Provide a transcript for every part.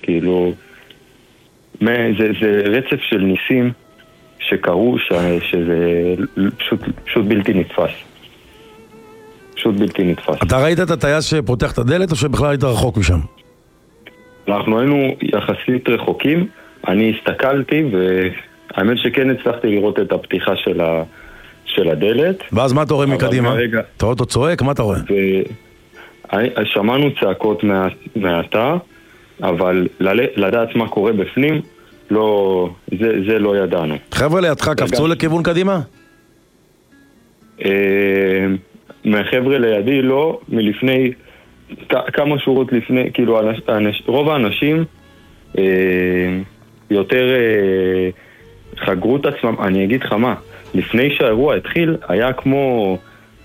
כאילו, זה רצף של ניסים שקרו, שזה פשוט בלתי נתפס. פשוט בלתי נתפס. אתה ראית את הטייס שפותח את הדלת או שבכלל היית רחוק משם? אנחנו היינו יחסית רחוקים, אני הסתכלתי והאמת שכן הצלחתי לראות את הפתיחה של הדלת. ואז מה אתה רואה מקדימה? אתה רואה אותו צועק? מה אתה רואה? שמענו צעקות מהתא, אבל לדעת מה קורה בפנים, זה לא ידענו. חבר'ה לידך קפצו לכיוון קדימה? מהחבר'ה לידי לא, מלפני כמה שורות לפני, כאילו רוב האנשים יותר חגרו את עצמם. אני אגיד לך מה, לפני שהאירוע התחיל היה כמו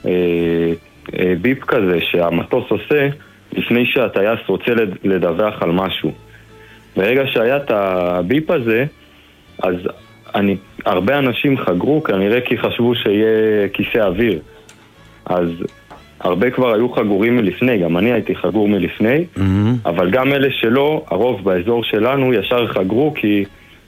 ביפ כזה שהמטוס עושה לפני שהטייס רוצה לדווח על משהו. ברגע שהיה את הביפ הזה, אז הרבה אנשים חגרו, כנראה כי חשבו שיהיה כיסא אוויר. אז הרבה כבר היו חגורים מלפני, גם אני הייתי חגור מלפני, אבל גם אלה שלא, הרוב באזור שלנו ישר חגרו, כי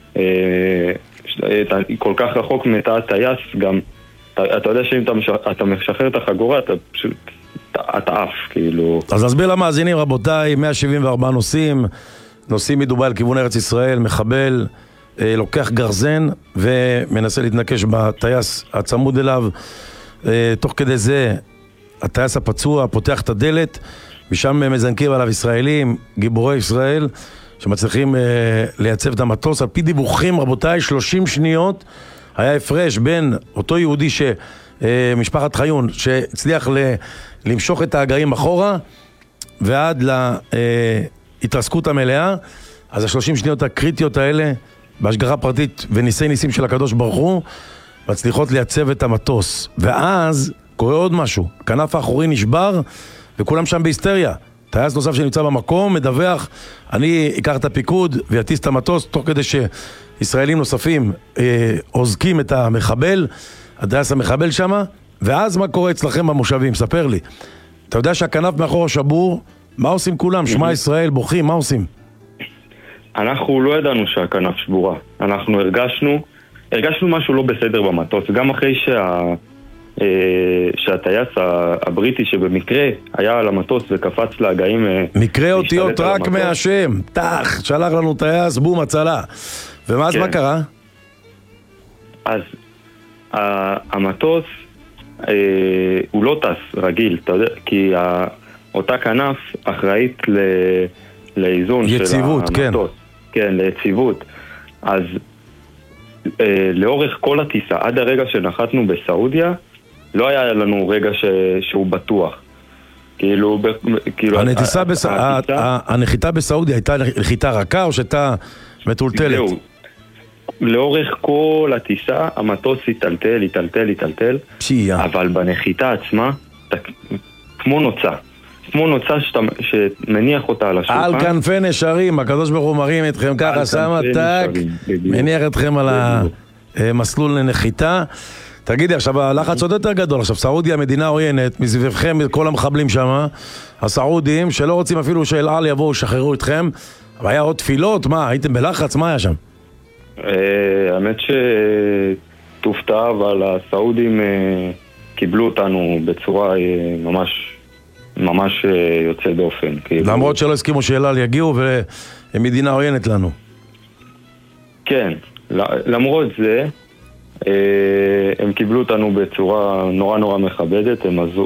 כל כך רחוק מתא הטייס, גם אתה יודע שאם אתה משחרר את החגורה, אתה פשוט, אתה עף, כאילו. אז נסביר למאזינים, רבותיי, 174 נוסעים מדובאי לכיוון ארץ ישראל, מחבל, לוקח גרזן ומנסה להתנקש בטייס הצמוד אליו. תוך כדי זה הטייס הפצוע פותח את הדלת, משם מזנקים עליו ישראלים, גיבורי ישראל, שמצליחים לייצב את המטוס. על פי דיווחים, רבותיי, 30 שניות היה הפרש בין אותו יהודי משפחת חיון שהצליח למשוך את ההגאים אחורה ועד להתרסקות המלאה. אז ה-30 שניות הקריטיות האלה בהשגחה פרטית וניסי ניסים של הקדוש ברוך הוא מצליחות לייצב את המטוס. ואז קורה עוד משהו, הכנף האחורי נשבר וכולם שם בהיסטריה. טייס נוסף שנמצא במקום מדווח, אני אקח את הפיקוד ויטיס את המטוס, תוך כדי שישראלים נוספים עוזקים את המחבל, הטייס המחבל שם. ואז מה קורה אצלכם במושבים? ספר לי. אתה יודע שהכנף מאחור שבור, מה עושים כולם? שמע ישראל, בוכים, מה עושים? אנחנו לא ידענו שהכנף שבורה. אנחנו הרגשנו משהו לא בסדר במטוס, גם אחרי שהטייס הבריטי שבמקרה היה על המטוס וקפץ להגאים, מקרה אותיות רק מהשם, תח, שלח לנו טייס, בום, הצלה. ומה אז מה קרה? אז המטוס הוא לא טס רגיל, אתה יודע, כי אותה כנף אחראית לאיזון של המטוס. כן. כן, ליציבות. אז לאורך כל הטיסה, עד הרגע שנחתנו בסעודיה, לא היה לנו רגע שהוא בטוח. כאילו הנחיתה בסעודיה הייתה נחיתה רכה או שהייתה מטולטלת? לאורך כל הטיסה המטוס התלתל, אבל בנחיתה עצמה כמו נוצה שמניח אותה על השולחן. על כנפי נשרים, הקדוש ברוך הוא מרים אתכם ככה, שם עתק, מניח אתכם על המסלול לנחיתה. תגידי, עכשיו הלחץ עוד יותר גדול, עכשיו סעודיה מדינה עוינת, מסביבכם כל המחבלים שם, הסעודים שלא רוצים אפילו שאל על יבואו, שחררו אתכם, אבל היה עוד תפילות, מה, הייתם בלחץ, מה היה שם? האמת שתופתע, אבל הסעודים קיבלו אותנו בצורה ממש יוצא דופן. למרות שלא הסכימו שאל על יגיעו ומדינה עוינת לנו. כן, למרות זה הם קיבלו אותנו בצורה נורא מכבדת.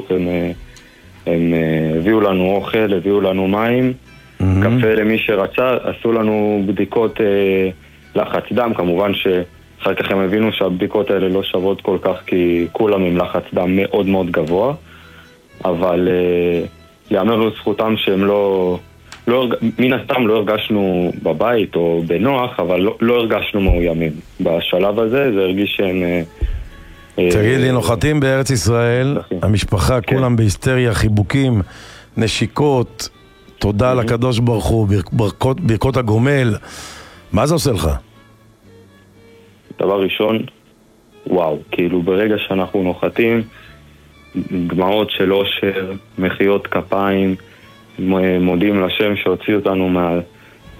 הם הביאו לנו אוכל, הביאו לנו מים, קפה למי שרצה, עשו לנו בדיקות לחץ דם. כמובן שאחר כך הם הבינו שהבדיקות האלה לא שוות כל כך, כי כולם עם לחץ דם מאוד מאוד גבוה, אבל יאמר לזכותם שהם מן הסתם לא הרגשנו בבית או בנוח, אבל לא הרגשנו מאוימים. בשלב הזה זה הרגיש שהם... תגיד לי, נוחתים בארץ ישראל, המשפחה כולם בהיסטריה, חיבוקים, נשיקות, תודה לקדוש ברוך הוא, ברכות הגומל. מה זה עושה לך? דבר ראשון, וואו, כאילו ברגע שאנחנו נוחתים, דמעות של אושר, מחיאות כפיים, מודים לשם שהוציא אותנו